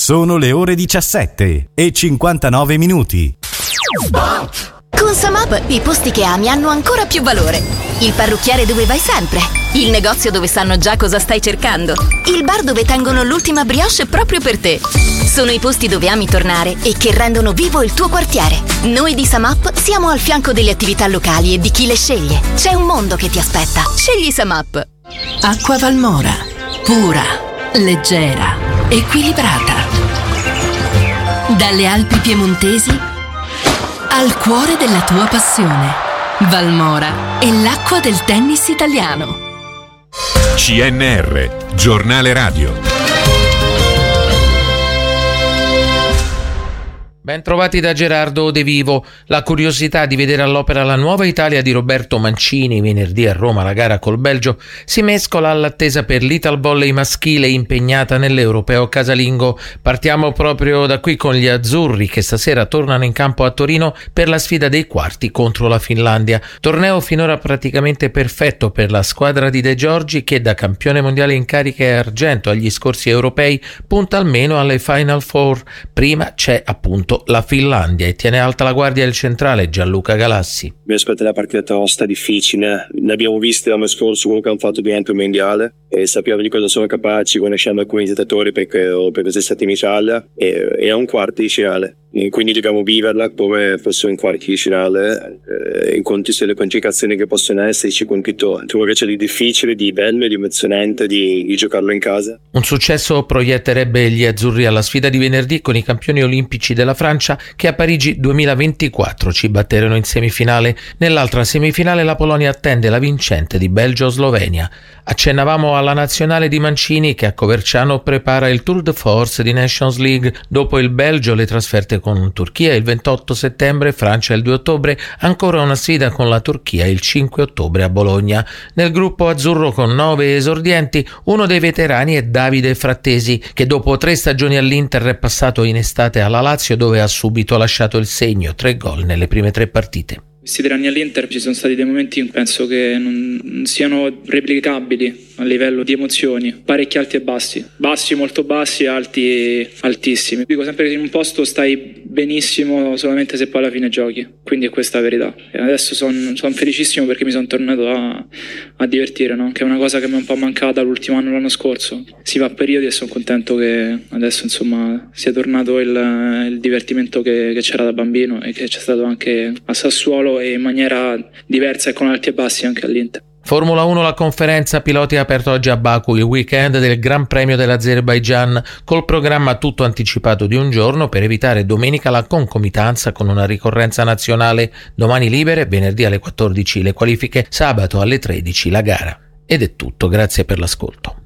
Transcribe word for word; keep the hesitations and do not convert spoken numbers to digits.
Sono le ore diciassette e cinquantanove minuti. Sport! Con Samap i posti che ami hanno ancora più valore. Il parrucchiere dove vai sempre. Il negozio dove sanno già cosa stai cercando. Il bar dove tengono l'ultima brioche proprio per te. Sono i posti dove ami tornare e che rendono vivo il tuo quartiere. Noi di Samap siamo al fianco delle attività locali e di chi le sceglie. C'è un mondo che ti aspetta. Scegli Samap. Acqua Valmora. Pura, leggera, equilibrata. Dalle Alpi piemontesi al cuore della tua passione. Valmora è l'acqua del tennis italiano. C N R, giornale radio. Ben trovati da Gerardo De Vivo. La curiosità di vedere all'opera la nuova Italia di Roberto Mancini venerdì a Roma, la gara col Belgio, si mescola all'attesa per l'Italvolley maschile impegnata nell'Europeo casalingo. Partiamo proprio da qui con gli azzurri che stasera tornano in campo a Torino per la sfida dei quarti contro la Finlandia. Torneo finora praticamente perfetto per la squadra di De Giorgi che da campione mondiale in carica e argento agli scorsi europei punta almeno alle Final Four. Prima c'è appunto la Finlandia e tiene alta la guardia il centrale Gianluca Galassi. Mi aspetta una partita tosta, difficile. Ne abbiamo viste l'anno scorso, comunque hanno fatto bene il mondiale e sappiamo di cosa sono capaci, conosciamo alcuni giocatori perché ho per stati in Italia e, e è un quarto di finale. E quindi dobbiamo viverla come fosse un quarto di finale eh, in conto delle complicazioni che possono esserci con tutto quello che c'è di difficile, di bello, di emozionante di, di giocarlo in casa. Un successo proietterebbe gli azzurri alla sfida di venerdì con i campioni olimpici della Francia che a Parigi duemilaventiquattro ci batterono in semifinale. Nell'altra semifinale la Polonia attende la vincente di Belgio-Slovenia. Accennavamo alla nazionale di Mancini che a Coverciano prepara il tour de force di Nations League. Dopo il Belgio le trasferte con Turchia il ventotto settembre, Francia il due ottobre, ancora una sfida con la Turchia il cinque ottobre a Bologna. Nel gruppo azzurro con nove esordienti, uno dei veterani è Davide Frattesi che dopo tre stagioni all'Inter è passato in estate alla Lazio dove ha subito lasciato il segno, tre gol nelle prime tre partite. Questi tre anni all'Inter ci sono stati dei momenti in cui penso che non siano replicabili a livello di emozioni, parecchi alti e bassi, bassi molto bassi, alti altissimi. Dico sempre che in un posto stai benissimo solamente se poi alla fine giochi, quindi è questa la verità. E adesso sono son felicissimo perché mi sono tornato a, a divertire, no? Che è una cosa che mi è un po' mancata l'ultimo anno, l'anno scorso. Si va a periodi e sono contento che adesso insomma sia tornato il, il divertimento che, che c'era da bambino e che c'è stato anche a Sassuolo e in maniera diversa e con alti e bassi anche all'Inter. Formula uno, la conferenza piloti ha aperto oggi a Baku il weekend del Gran Premio dell'Azerbaigian col programma tutto anticipato di un giorno per evitare domenica la concomitanza con una ricorrenza nazionale. Domani libere, venerdì alle quattordici le qualifiche, sabato alle tredici la gara. Ed è tutto, grazie per l'ascolto.